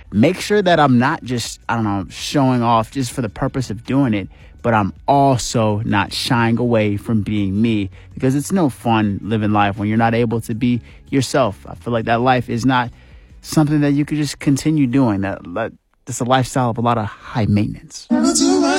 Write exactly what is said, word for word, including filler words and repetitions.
make sure that I'm not just, I don't know, showing off just for the purpose of doing it, but I'm also not shying away from being me, because it's no fun living life when you're not able to be yourself. I feel like that life is not something that you could just continue doing. That, that It's a lifestyle of a lot of high maintenance.